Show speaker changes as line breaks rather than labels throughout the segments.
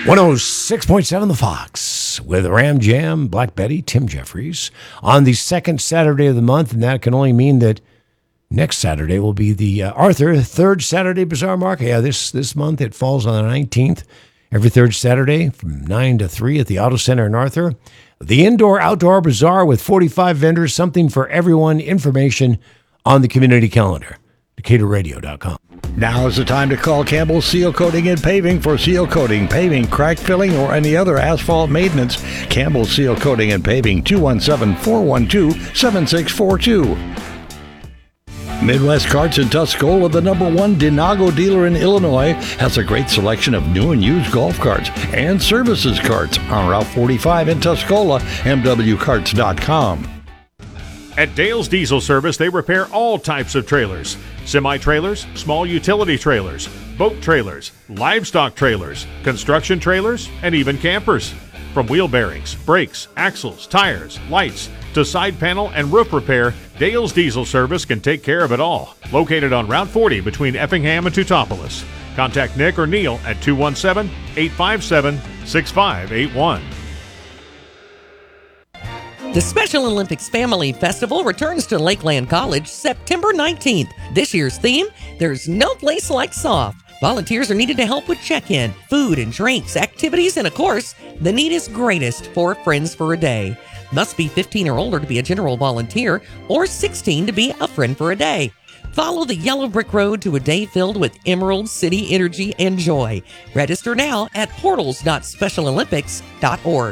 106.7 The Fox with Ram Jam, Black Betty, Tim Jeffries on the second Saturday of the month, and that can only mean that next Saturday will be the Arthur third Saturday Bazaar Market. Yeah, this month it falls on the 19th. Every third Saturday from 9 to 3 at the Auto Center in Arthur. The Indoor-Outdoor Bazaar with 45 vendors, something for everyone. Information on the community calendar. DecaturRadio.com.
Now is the time to call Campbell Seal Coating and Paving for seal coating, paving, crack filling, or any other asphalt maintenance. Campbell Seal Coating and Paving, 217-412-7642. Midwest Carts in Tuscola, the #1 Denago dealer in Illinois, has a great selection of new and used golf carts and services carts on Route 45 in Tuscola, mwcarts.com.
At Dale's Diesel Service, they repair all types of trailers. Semi-trailers, small utility trailers, boat trailers, livestock trailers, construction trailers, and even campers. From wheel bearings, brakes, axles, tires, lights, to side panel and roof repair, Dale's Diesel Service can take care of it all. Located on Route 40 between Effingham and Teutopolis. Contact Nick or Neil at 217-857-6581.
The Special Olympics Family Festival returns to Lakeland College September 19th. This year's theme, there's no place like soft. Volunteers are needed to help with check-in, food and drinks, activities, and of course, the need is greatest for Friends for a Day. Must be 15 or older to be a general volunteer or 16 to be a friend for a day. Follow the yellow brick road to a day filled with Emerald City energy and joy. Register now at portals.specialolympics.org.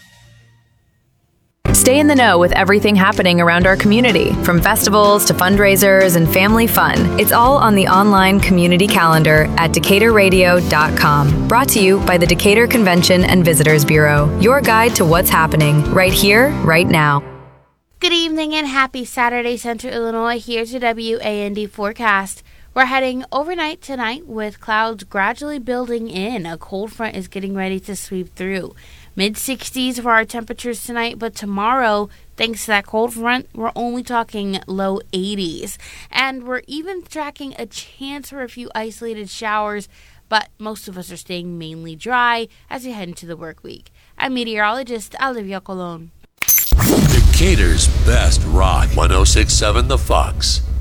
Stay in the know with everything happening around our community, from festivals to fundraisers and family fun. It's all on the online community calendar at DecaturRadio.com. Brought to you by the Decatur Convention and Visitors Bureau. Your guide to what's happening right here, right now.
Good evening and happy Saturday, Central Illinois. Here's your WAND forecast. We're heading overnight tonight with clouds gradually building in. A cold front is getting ready to sweep through. Mid-60s for our temperatures tonight, but tomorrow, thanks to that cold front, we're only talking low 80s. And we're even tracking a chance for a few isolated showers, but most of us are staying mainly dry as we head into the work week. I'm meteorologist Olivia Colon.
Decatur's best rock, 106.7 The Fox.